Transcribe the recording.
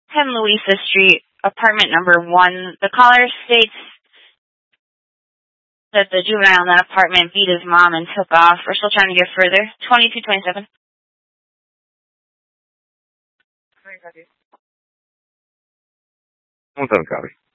10 Louisa Street, apartment number 1. The caller states that the juvenile in that apartment beat his mom and took off. We're still trying to get further. 2227. 1-7 copy.